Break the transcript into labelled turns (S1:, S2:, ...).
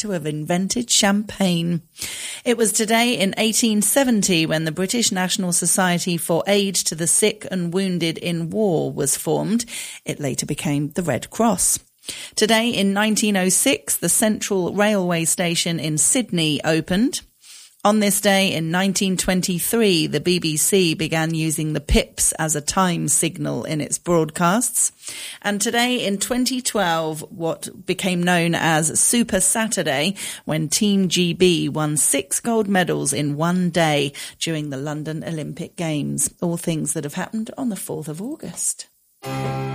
S1: to have invented champagne. It was today in 1870 when the British National Society for Aid to the Sick and Wounded in War was formed. It later became the Red Cross. Today in 1906, the Central Railway Station in Sydney opened. On this day in 1923, the BBC began using the pips as a time signal in its broadcasts. And today in 2012, what became known as Super Saturday, when Team GB won 6 gold medals in one day during the London Olympic Games. All things that have happened on the 4th of August.